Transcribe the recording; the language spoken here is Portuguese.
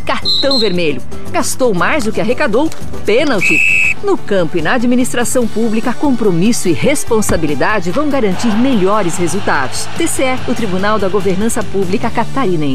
cartão vermelho. Gastou mais do que arrecadou, pênalti. No campo e na administração pública, compromisso e responsabilidade vão garantir melhores resultados. TCE, o Tribunal da Governança Pública Catarinense.